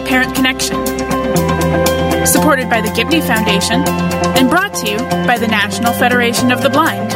Parent Connection. Supported by the Gibney Foundation and brought to you by the National Federation of the Blind.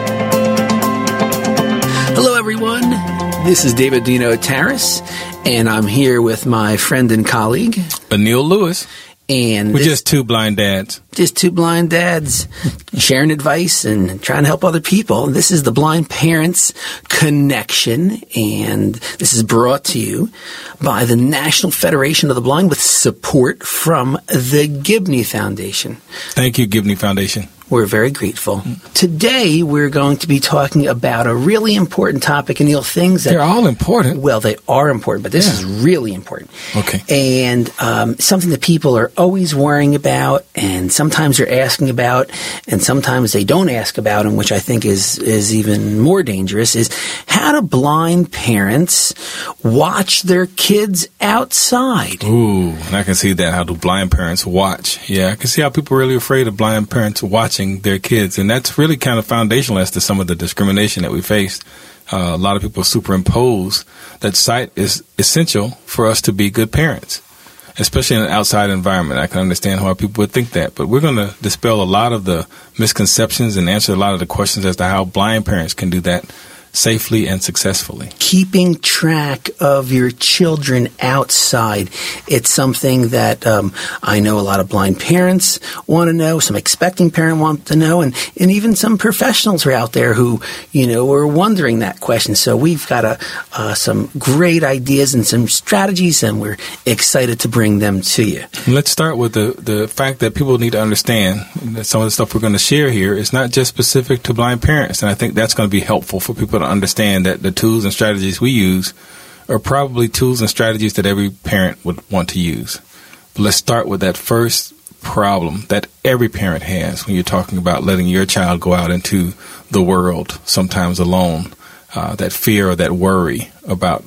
Hello, everyone. This is David Dino Taras, and I'm here with my friend and colleague, Anil Lewis. And we're just two blind dads. Just two blind dads sharing advice and trying to help other people. This is the Blind Parents Connection, and this is brought to you by the National Federation of the Blind with support from the Gibney Foundation. Thank you, Gibney Foundation. We're very grateful. Today, we're going to be talking about a really important topic, and things that... They're all important. Well, they are important, but this is really important. Okay. And something that people are always worrying about, and sometimes they're asking about, and sometimes they don't ask about, and which I think is even more dangerous, is how do blind parents watch their kids outside? Ooh, and I can see that. How do blind parents watch? Yeah, I can see how people are really afraid of blind parents watching their kids, and that's really kind of foundational as to some of the discrimination that we face. A lot of people superimpose that sight is essential for us to be good parents, especially in an outside environment. I can understand why people would think that, but we're going to dispel a lot of the misconceptions and answer a lot of the questions as to how blind parents can do that safely and successfully. Keeping track of your children outside. It's something that I know a lot of blind parents want to know, some expecting parents want to know, and even some professionals are out there who, are wondering that question. So we've got some great ideas and some strategies, and we're excited to bring them to you. Let's start with the fact that people need to understand that some of the stuff we're going to share here is not just specific to blind parents, and I think that's going to be helpful for people to understand that the tools and strategies we use are probably tools and strategies that every parent would want to use. But let's start with that first problem that every parent has when you're talking about letting your child go out into the world, sometimes alone, that fear or that worry about,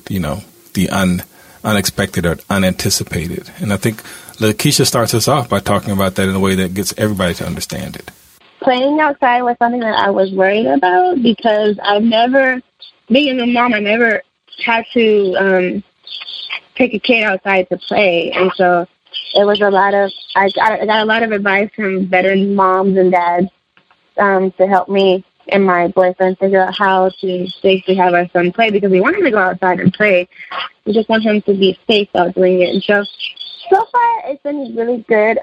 the unexpected or unanticipated. And I think Lakeisha starts us off by talking about that in a way that gets everybody to understand it. Playing outside was something that I was worried about because being a mom, I never had to take a kid outside to play. And so it was I got a lot of advice from veteran moms and dads to help me and my boyfriend figure out how to safely have our son play because we want him to go outside and play. We just want him to be safe while doing it. And so far it's been really good.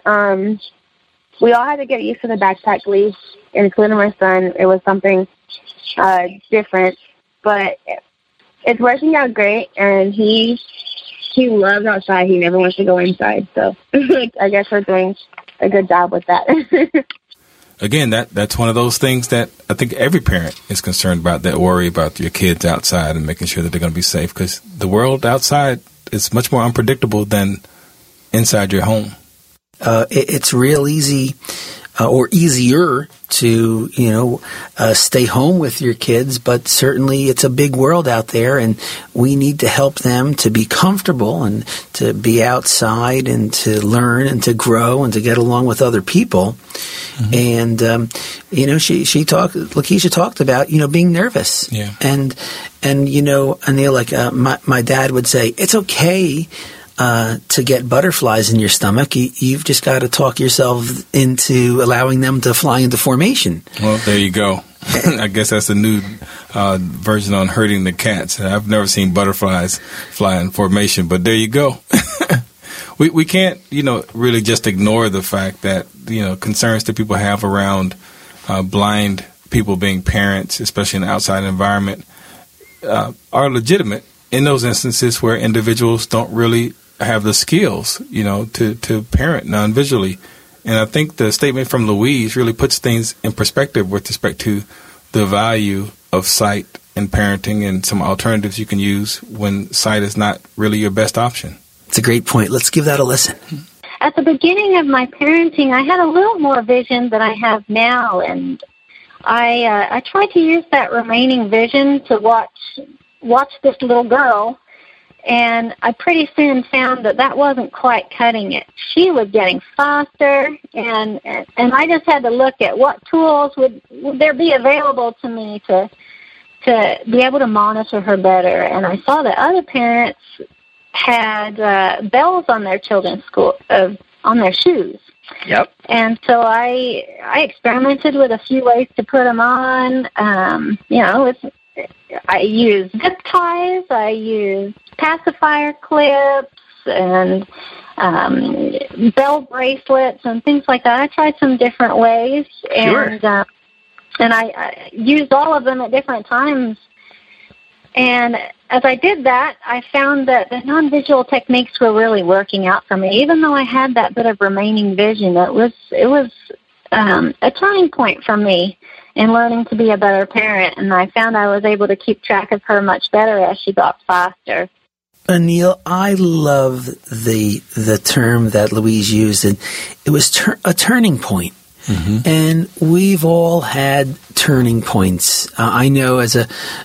We all had to get used to the backpack leash, including my son. It was something different, but it's working out great, and he loves outside. He never wants to go inside, so I guess we're doing a good job with that. Again, that's one of those things that I think every parent is concerned about, that worry about your kids outside and making sure that they're going to be safe, because the world outside is much more unpredictable than inside your home. It's real easy or easier to, stay home with your kids, but certainly it's a big world out there, and we need to help them to be comfortable and to be outside and to learn and to grow and to get along with other people. Mm-hmm. And, Lakeisha talked about, being nervous. Yeah. And Anil, like my dad would say, it's okay to get butterflies in your stomach. You've just got to talk yourself into allowing them to fly into formation. Well, there you go. I guess that's the new version on herding the cats. I've never seen butterflies fly in formation, but there you go. We can't, really just ignore the fact that, concerns that people have around blind people being parents, especially in an outside environment, are legitimate in those instances where individuals don't really have the skills, to parent non-visually. And I think the statement from Louise really puts things in perspective with respect to the value of sight in parenting and some alternatives you can use when sight is not really your best option. It's a great point. Let's give that a listen. At the beginning of my parenting, I had a little more vision than I have now, and I tried to use that remaining vision to watch this little girl, and I pretty soon found that wasn't quite cutting it. She was getting faster, and I just had to look at what tools would there be available to me to be able to monitor her better. And I saw that other parents had bells on their children's on their shoes. Yep. And so I experimented with a few ways to put them on. I used zip ties, I used pacifier clips, and bell bracelets and things like that. I tried some different ways, and I used all of them at different times. And as I did that, I found that the non-visual techniques were really working out for me. Even though I had that bit of remaining vision, it was a turning point for me in learning to be a better parent. And I found I was able to keep track of her much better as she got faster. Neil, I love the term that Louise used, and it was a turning point. Mm-hmm. And we've all had turning points. I know as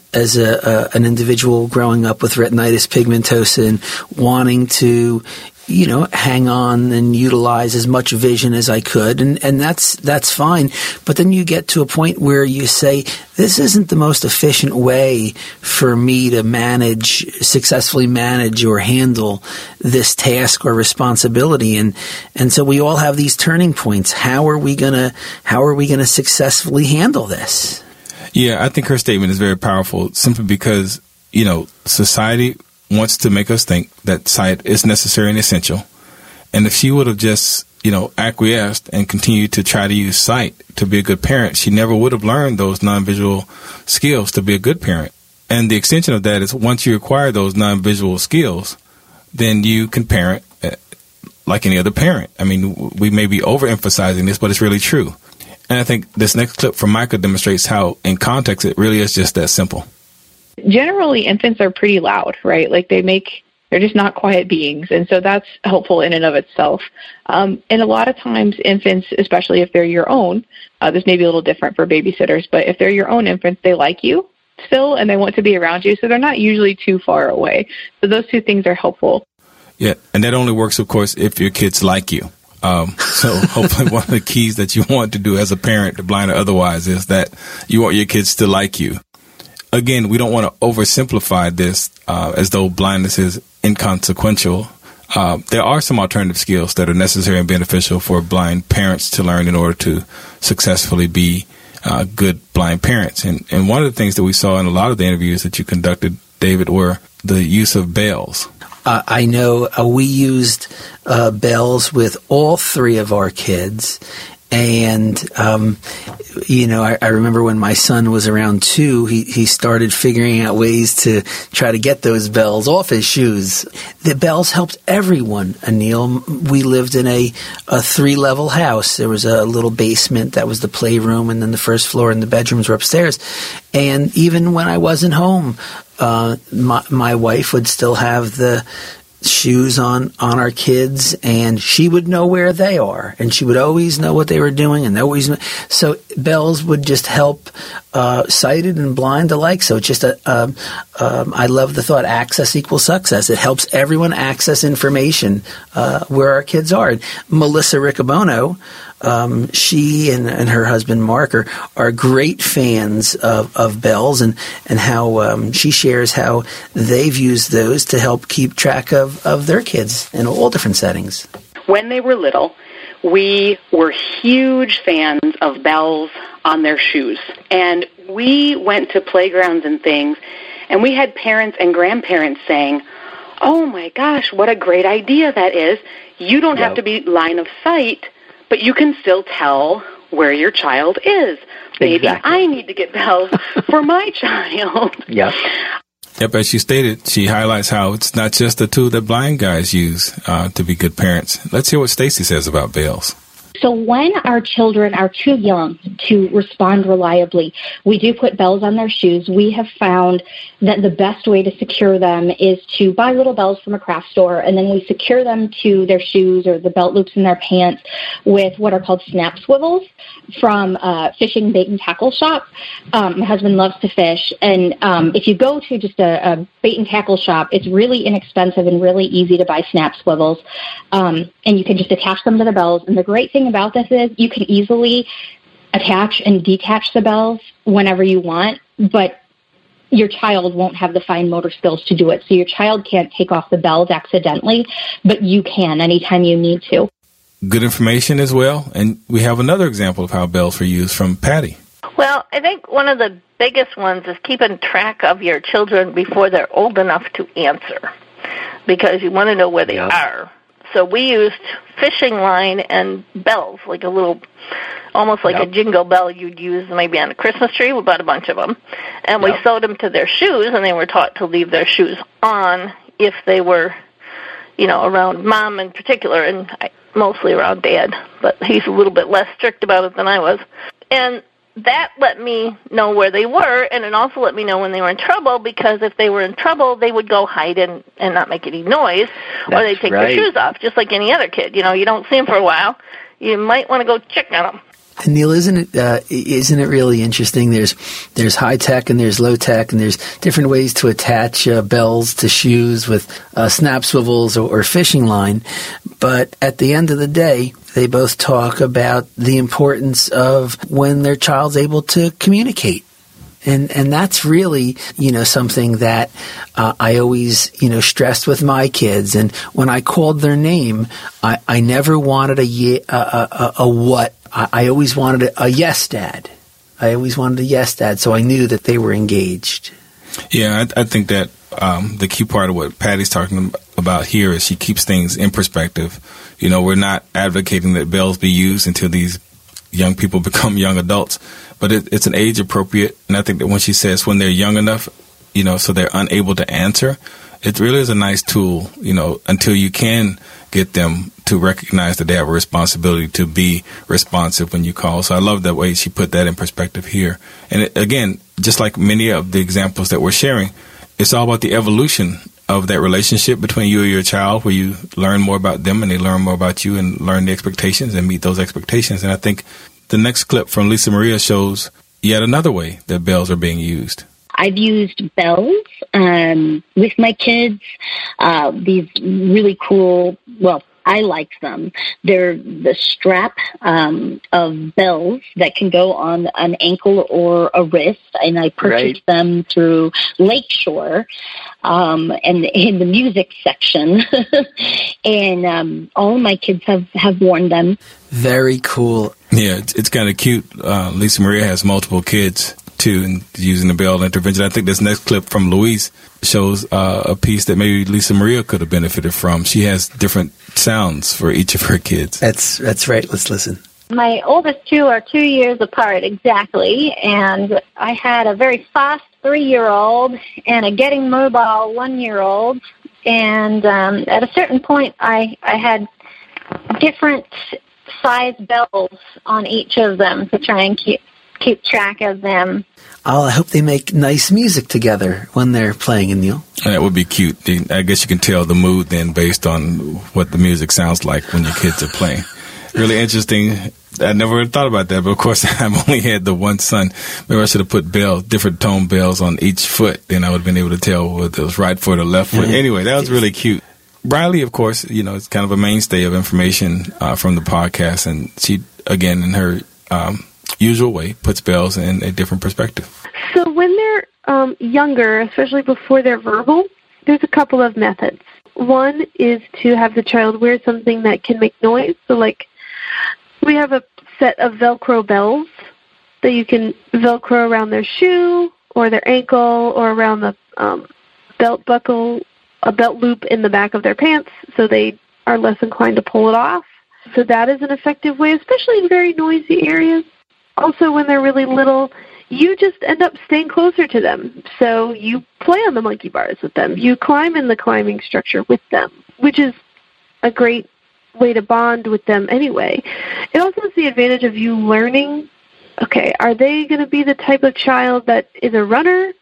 an individual growing up with retinitis pigmentosa and wanting to, hang on and utilize as much vision as I could, and that's fine. But then you get to a point where you say, this isn't the most efficient way for me to successfully manage or handle this task or responsibility. And so we all have these turning points. How are we gonna successfully handle this? Yeah, I think her statement is very powerful simply because, society wants to make us think that sight is necessary and essential. And if she would have just, acquiesced and continued to try to use sight to be a good parent, she never would have learned those non-visual skills to be a good parent. And the extension of that is once you acquire those non-visual skills, then you can parent like any other parent. I mean, we may be overemphasizing this, but it's really true. And I think this next clip from Micah demonstrates how, in context, it really is just that simple. Generally, infants are pretty loud, right? Like they're just not quiet beings. And so that's helpful in and of itself. And a lot of times infants, especially if they're your own, this may be a little different for babysitters, but if they're your own infants, they like you still and they want to be around you. So they're not usually too far away. So those two things are helpful. Yeah. And that only works, of course, if your kids like you. So hopefully one of the keys that you want to do as a parent, blind or otherwise, is that you want your kids to like you. Again, we don't want to oversimplify this as though blindness is inconsequential. There are some alternative skills that are necessary and beneficial for blind parents to learn in order to successfully be good blind parents. And one of the things that we saw in a lot of the interviews that you conducted, David, were the use of bells. I know we used bells with all three of our kids. And, I remember when my son was around 2, he started figuring out ways to try to get those bells off his shoes. The bells helped everyone, Anil. We lived in a 3-level house. There was a little basement that was the playroom, and then the first floor and the bedrooms were upstairs. And even when I wasn't home, my wife would still have the shoes on our kids, and she would know where they are, and she would always know what they were doing, and so bells would just help sighted and blind alike. So it's just I love the thought, access equals success. It helps everyone access information where our kids are. And Melissa Riccobono, she and her husband Mark are great fans of bells, and how she shares how they've used those to help keep track of their kids in all different settings. When they were little, we were huge fans of bells on their shoes. And we went to playgrounds and things, and we had parents and grandparents saying, "Oh my gosh, what a great idea that is. You don't have to be line of sight, but you can still tell where your child is. Maybe I need to get bells for my child." Yep, as she stated, she highlights how it's not just the tool that blind guys use to be good parents. Let's hear what Stacy says about bells. So when our children are too young to respond reliably, we do put bells on their shoes. We have found that the best way to secure them is to buy little bells from a craft store, and then we secure them to their shoes or the belt loops in their pants with what are called snap swivels from fishing bait and tackle shop. My husband loves to fish, and if you go to just a bait and tackle shop, it's really inexpensive and really easy to buy snap swivels, and you can just attach them to the bells. And the great thing about this is you can easily attach and detach the bells whenever you want, but your child won't have the fine motor skills to do it. So your child can't take off the bells accidentally, but you can anytime you need to. Good information as well. And we have another example of how bells were used from Patty. Well, I think one of the biggest ones is keeping track of your children before they're old enough to answer, because you want to know where they are. So we used fishing line and bells, like a little, almost like a jingle bell you'd use maybe on a Christmas tree. We bought a bunch of them. And we sewed them to their shoes, and they were taught to leave their shoes on if they were, around Mom in particular, and mostly around Dad. But he's a little bit less strict about it than I was. And that let me know where they were, and it also let me know when they were in trouble, because if they were in trouble, they would go hide and not make any noise, or they'd take their shoes off, just like any other kid. You don't see them for a while. You might want to go check on them. And Neil, isn't it really interesting? There's high tech and there's low tech, and there's different ways to attach bells to shoes with snap swivels or fishing line. But at the end of the day, they both talk about the importance of when their child's able to communicate. And that's really, something that I always, stressed with my kids. And when I called their name, I never wanted a what. I always wanted a yes, Dad. I always wanted a yes, Dad, so I knew that they were engaged. Yeah, I think that the key part of what Patty's talking about here is she keeps things in perspective. We're not advocating that bells be used until these young people become young adults, but it's an age appropriate. And I think that when she says when they're young enough, so they're unable to answer, it really is a nice tool, until you can get them to recognize that they have a responsibility to be responsive when you call. So I love that way she put that in perspective here. And again, just like many of the examples that we're sharing, it's all about the evolution of that relationship between you and your child, where you learn more about them and they learn more about you and learn the expectations and meet those expectations. And I think the next clip from Lisa Maria shows yet another way that bells are being used. I've used bells with my kids, these really cool, I like them. They're the strap of bells that can go on an ankle or a wrist, and I purchased them through Lakeshore and in the music section. And all of my kids have worn them. Very cool. Yeah, it's kind of cute. Lisa Maria has multiple kids too, and using the bell intervention. I think this next clip from Louise shows a piece that maybe Lisa Maria could have benefited from. She has different sounds for each of her kids. That's right. Let's listen. My oldest two are 2 years apart exactly, and I had a very fast 3-year-old and a getting mobile 1-year-old, and at a certain point I had different size bells on each of them to try and keep track of them. I hope they make nice music together when they're playing, Neil. That would be cute. I guess you can tell the mood then based on what the music sounds like when your kids are playing. Really interesting. I never thought about that, but of course I've only had the one son. Maybe I should have put different tone bells on each foot. Then I would have been able to tell whether it was right foot or left foot. Anyway, that was really cute. Briley, of course, is kind of a mainstay of information from the podcast, and she, again, in her usual way, puts bells in a different perspective. So when they're younger, especially before they're verbal, there's a couple of methods. One is to have the child wear something that can make noise. So like we have a set of Velcro bells that you can Velcro around their shoe or their ankle or around the belt buckle, a belt loop in the back of their pants, so they are less inclined to pull it off. So that is an effective way, especially in very noisy areas. Also, when they're really little, you just end up staying closer to them. So you play on the monkey bars with them. You climb in the climbing structure with them, which is a great way to bond with them anyway. It also has the advantage of you learning, okay, are they going to be the type of child that is a runner?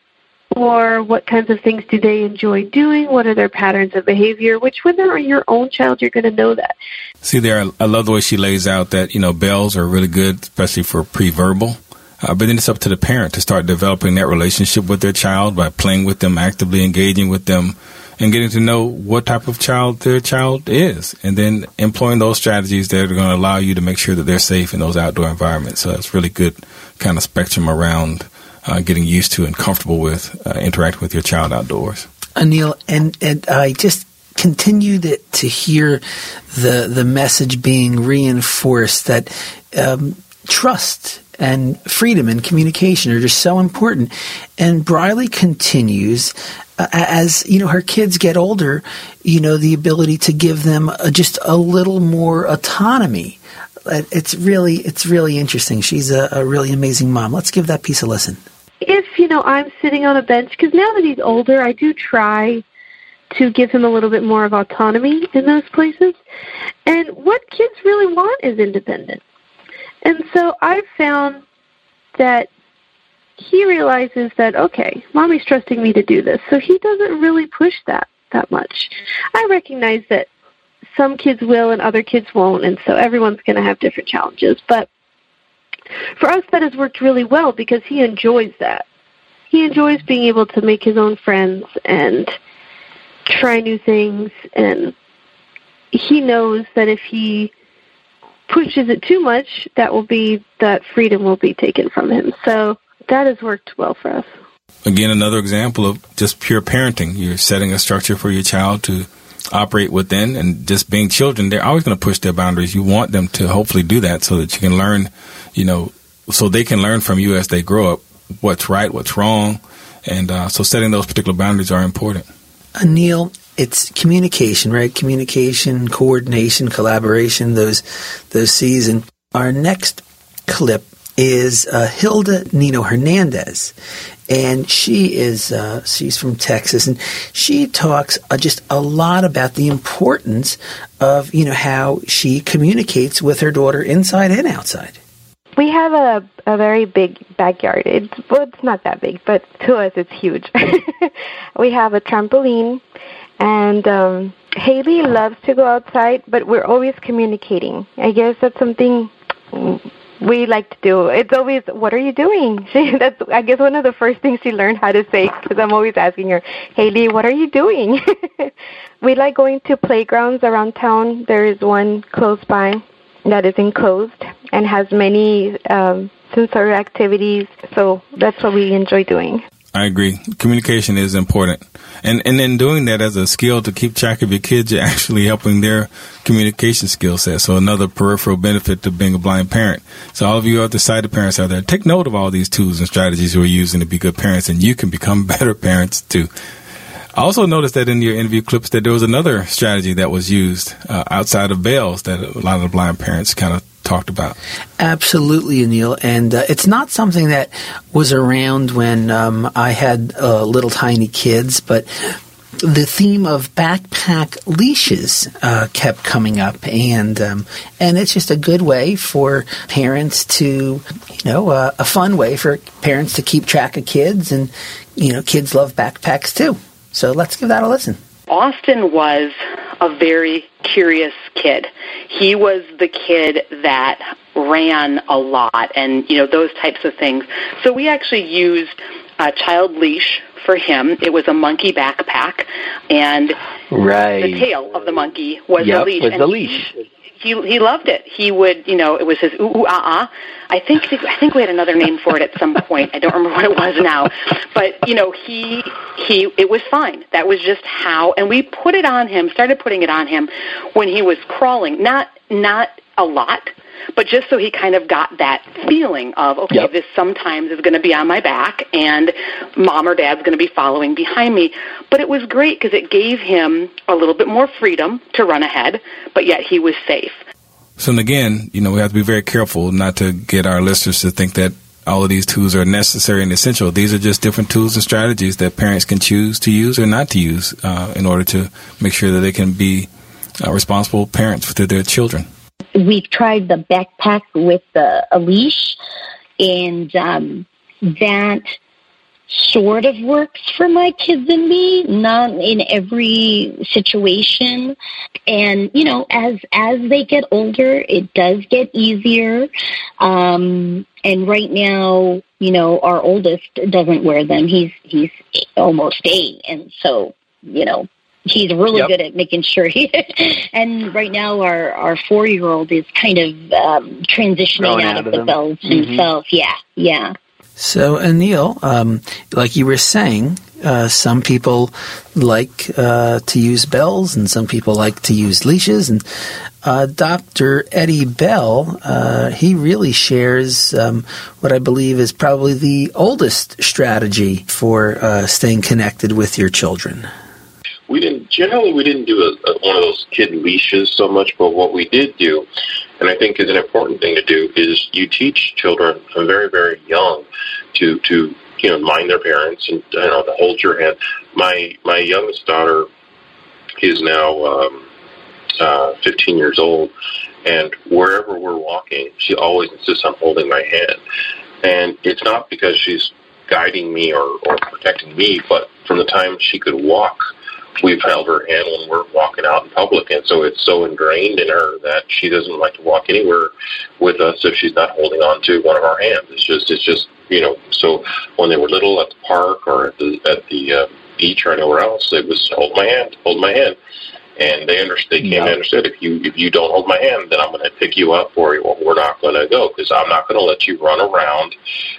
Or what kinds of things do they enjoy doing? What are their patterns of behavior? Which, when they're your own child, you're going to know that. See there, I love the way she lays out that, bells are really good, especially for pre-verbal. But then it's up to the parent to start developing that relationship with their child by playing with them, actively engaging with them, and getting to know what type of child their child is. And then employing those strategies that are going to allow you to make sure that they're safe in those outdoor environments. So it's really good kind of spectrum around getting used to and comfortable with interacting with your child outdoors. Anil, and I just continue to hear the message being reinforced that trust and freedom and communication are just so important. And Briley continues, as her kids get older, the ability to give them just a little more autonomy. It's really interesting. She's a really amazing mom. Let's give that piece a listen. If, I'm sitting on a bench, because now that he's older, I do try to give him a little bit more of autonomy in those places. And what kids really want is independence. And so I've found that he realizes that, okay, Mommy's trusting me to do this, so he doesn't really push that much. I recognize that some kids will and other kids won't, and so everyone's going to have different challenges. But for us, that has worked really well because he enjoys that. He enjoys being able to make his own friends and try new things, and he knows that if he pushes it too much, that freedom will be taken from him. So that has worked well for us. Again, another example of just pure parenting. You're setting a structure for your child to operate within, and just being children, they're always going to push their boundaries. You want them to hopefully do that so that you can learn, so they can learn from you as they grow up what's right, what's wrong. And so setting those particular boundaries are important. Anil, it's communication, right? Communication, coordination, collaboration, those C's. And our next clip is Hilda Nino Hernandez. And she's from Texas, and she talks just a lot about the importance of, how she communicates with her daughter inside and outside. We have a very big backyard. It's not that big, but to us it's huge. We have a trampoline, and Haley loves to go outside, but we're always communicating. I guess that's something we like to do. It's always, what are you doing? That's, I guess, one of the first things she learned how to say, because I'm always asking her, Haley, what are you doing? We like going to playgrounds around town. There is one close by that is enclosed and has many sensory activities, so that's what we enjoy doing. I agree. Communication is important. And in doing that as a skill to keep track of your kids, you're actually helping their communication skill set. So another peripheral benefit to being a blind parent. So all of you other sighted parents out there, take note of all these tools and strategies we're using to be good parents, and you can become better parents too. I also noticed that in your interview clips that there was another strategy that was used outside of bells that a lot of the blind parents kind of talked about. Absolutely, Anil. And it's not something that was around when I had little tiny kids, but the theme of backpack leashes kept coming up, and it's just a good way for parents to, a fun way for parents to keep track of kids, and kids love backpacks too. So let's give that a listen. Austin was a very curious kid. He was the kid that ran a lot and, those types of things. So we actually used a child leash for him. It was a monkey backpack, and the tail of the monkey was the leash. Was the leash. He loved it. He would, it was his ooh-ah-ah. I think we had another name for it at some point. I don't remember what it was now. But, it was fine. That was just how, and we started putting it on him when he was crawling. Not a lot, but just so he kind of got that feeling of, okay, this sometimes is going to be on my back, and mom or dad's going to be following behind me. But it was great because it gave him a little bit more freedom to run ahead, but yet he was safe. So again, we have to be very careful not to get our listeners to think that all of these tools are necessary and essential. These are just different tools and strategies that parents can choose to use or not to use in order to make sure that they can be responsible parents to their children. We've tried the backpack with a leash, and that sort of works for my kids and me, not in every situation. And, as they get older, it does get easier. And right now, our oldest doesn't wear them. He's almost 8, and so, he's really good at making sure and right now our 4-year-old is kind of transitioning out of the bells himself. Yeah. So, Anil, like you were saying, some people like to use bells and some people like to use leashes. And Dr. Eddie Bell, he really shares what I believe is probably the oldest strategy for staying connected with your children. We didn't do one of those kid leashes so much, but what we did do, and I think is an important thing to do, is you teach children from very, very young to mind their parents and to hold your hand. My youngest daughter is now 15 years old, and wherever we're walking, she always insists on holding my hand. And it's not because she's guiding me or protecting me, but from the time she could walk, we've held her hand when we're walking out in public, and so it's so ingrained in her that she doesn't like to walk anywhere with us if she's not holding on to one of our hands. It's just So when they were little at the park or at the beach or anywhere else, it was hold my hand, and they came to understand if you don't hold my hand, then I'm going to pick you up, or we're not going to go, because I'm not going to let you run around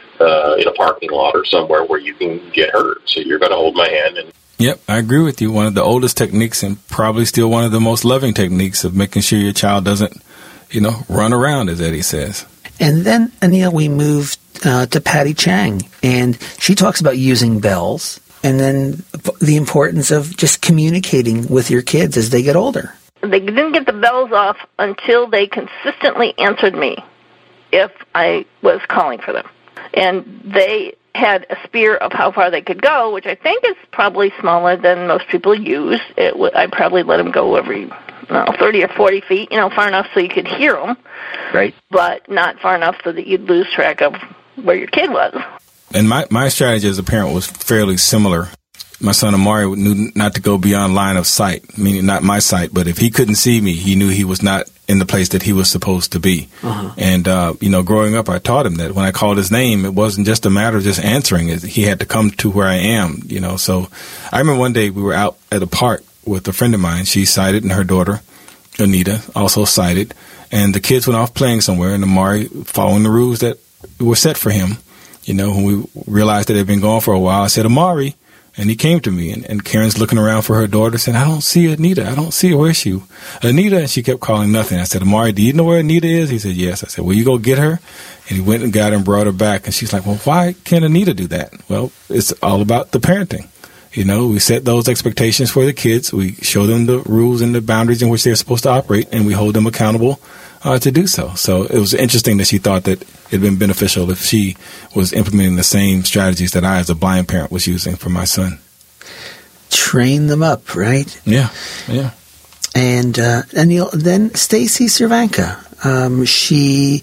in a parking lot or somewhere where you can get hurt. So you're going to hold my hand. And Yep, I agree with you. One of the oldest techniques, and probably still one of the most loving techniques, of making sure your child doesn't, run around, as Eddie says. And then, Anil, we moved to Patty Chang, and she talks about using bells, and then the importance of just communicating with your kids as they get older. They didn't get the bells off until they consistently answered me if I was calling for them. And they had a spear of how far they could go, which I think is probably smaller than most people use. I probably let them go every 30 or 40 feet, far enough so you could hear them, right? But not far enough so that you'd lose track of where your kid was. And my strategy as a parent was fairly similar. My son Amari knew not to go beyond line of sight, meaning not my sight, but if he couldn't see me, he knew he was not in the place that he was supposed to be. Uh-huh. And, growing up, I taught him that when I called his name, it wasn't just a matter of just answering it. He had to come to where I am, So I remember one day we were out at a park with a friend of mine. She's sighted, and her daughter, Anita, also sighted. And the kids went off playing somewhere, and Amari, following the rules that were set for him, when we realized that they'd been gone for a while, I said, Amari. And he came to me, and Karen's looking around for her daughter, saying, I don't see Anita. I don't see her. Where's she? Anita. And she kept calling nothing. I said, Amari, do you know where Anita is? He said, yes. I said, well, you go get her. And he went and got her and brought her back. And she's like, well, why can't Anita do that? Well, it's all about the parenting. We set those expectations for the kids. We show them the rules and the boundaries in which they're supposed to operate, and we hold them accountable to do so. So it was interesting that she thought that it had been beneficial if she was implementing the same strategies that I, as a blind parent, was using for my son. Train them up, right? Yeah. And then Stacy Cervanka, she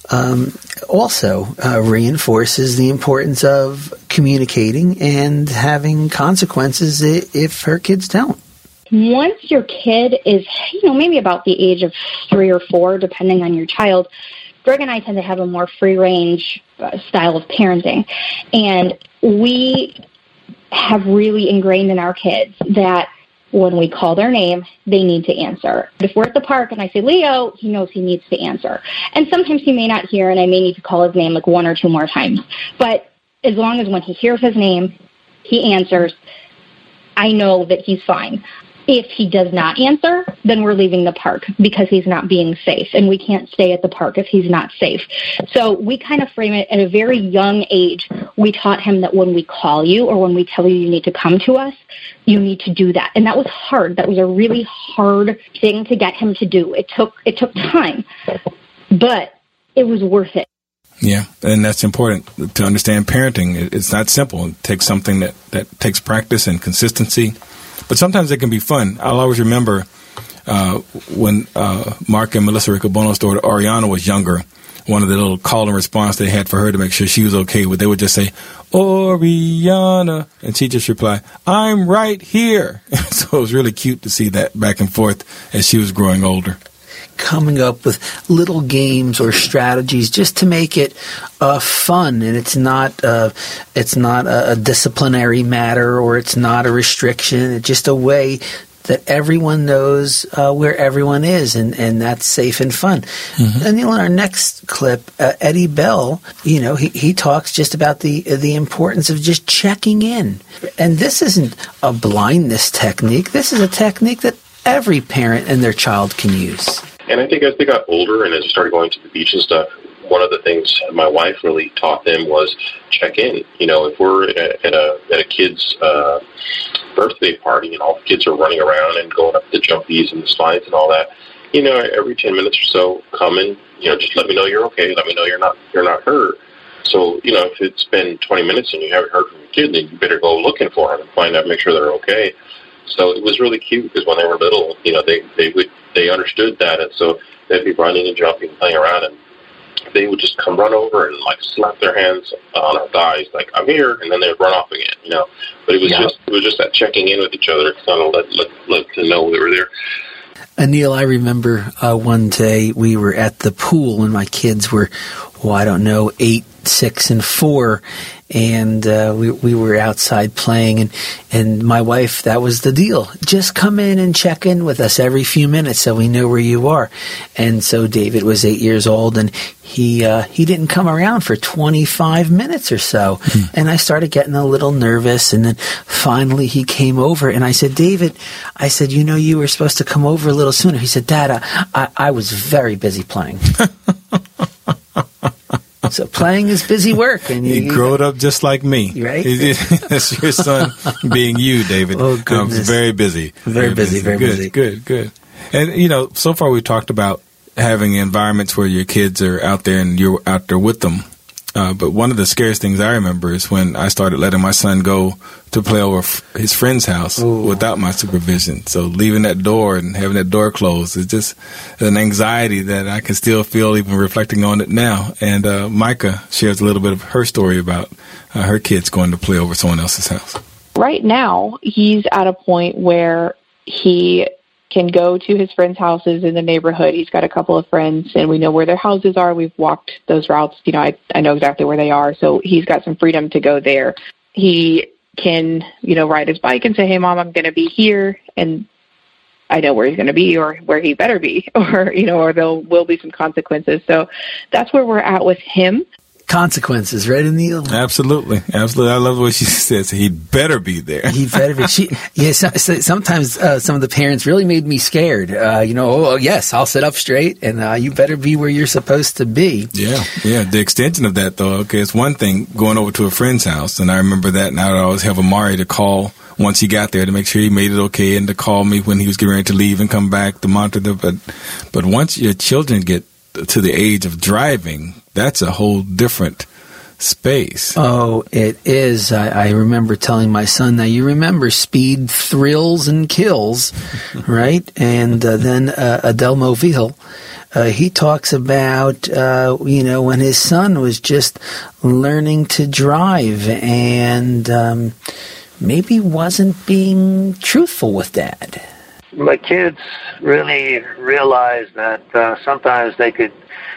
also reinforces the importance of communicating and having consequences if her kids don't. Once your kid is, maybe about the age of 3 or 4, depending on your child, Greg and I tend to have a more free-range style of parenting. And we have really ingrained in our kids that when we call their name, they need to answer. If we're at the park and I say, Leo, he knows he needs to answer. And sometimes he may not hear, and I may need to call his name like 1 or 2 more times. But as long as when he hears his name, he answers, I know that he's fine. If he does not answer, then we're leaving the park because he's not being safe, and we can't stay at the park if he's not safe. So we kind of frame it at a very young age. We taught him that when we call you or when we tell you you need to come to us, you need to do that. And that was hard. That was a really hard thing to get him to do. It took time, but it was worth it. Yeah, and that's important to understand. Parenting, it's not simple. It takes something that takes practice and consistency. But sometimes it can be fun. I'll always remember when Mark and Melissa Riccobono's daughter, Ariana, was younger, one of the little call and response they had for her to make sure she was okay with, they would just say, Oriana, and she'd just reply, I'm right here. So it was really cute to see that back and forth as she was growing older. Coming up with little games or strategies just to make it fun, and it's not a disciplinary matter, or it's not a restriction. It's just a way that everyone knows where everyone is, and that's safe and fun. Mm-hmm. And in our next clip, Eddie Bell, he talks just about the importance of just checking in. And this isn't a blindness technique. This is a technique that every parent and their child can use. And I think as they got older and as they started going to the beach and stuff, one of the things my wife really taught them was check in. If we're at a kid's birthday party and all the kids are running around and going up the jumpies and the slides and all that, every 10 minutes or so, come and just let me know you're okay. Let me know you're not hurt. So if it's been 20 minutes and you haven't heard from your kid, then you better go looking for them and find out, make sure they're okay. So it was really cute because when they were little, they understood that, and so they'd be running and jumping, playing around, and they would just come run over and slap their hands on our thighs, like I'm here, and then they'd run off again, But it was just that checking in with each other, kind of let them know they were there. Anil, I remember one day we were at the pool and my kids were, 8, 6, and 4, and we were outside playing, and my wife, that was the deal. Just come in and check in with us every few minutes so we know where you are. And so David was 8 years old, and he didn't come around for 25 minutes or so. And I started getting a little nervous, and then finally he came over, and I said, David, you were supposed to come over a little sooner. He said, Dad, I was very busy playing. So playing is busy work. And you growed up just like me. Right? That's your son being you, David. Oh, goodness. I was very busy. Very busy. Good. And, so far we talked about having environments where your kids are out there and you're out there with them. But one of the scariest things I remember is when I started letting my son go to play over his friend's house without my supervision. So leaving that door and having that door closed is just an anxiety that I can still feel even reflecting on it now. And Micah shares a little bit of her story about her kids going to play over someone else's house. Right now, he's at a point where he can go to his friends' houses in the neighborhood. He's got a couple of friends, and we know where their houses are. We've walked those routes. I know exactly where they are, so he's got some freedom to go there. He can, ride his bike and say, hey, Mom, I'm going to be here, and I know where he's going to be or where he better be, or there will be some consequences. So that's where we're at with him. Consequences, right, Anil? Absolutely. I love what she says. He'd better be there. He better be. Sometimes some of the parents really made me scared. Yes, I'll sit up straight, and you better be where you're supposed to be. Yeah. The extension of that, though, it's one thing going over to a friend's house, and I remember that, and I would always have Amari to call once he got there to make sure he made it okay, and to call me when he was getting ready to leave and come back to monitor them. But once your children get to the age of driving, that's a whole different space. Oh, it is. I remember telling my son, now you remember speed thrills and kills, right? And then Adelmo Vihel, he talks about, when his son was just learning to drive and maybe wasn't being truthful with Dad. My kids really realized that sometimes they could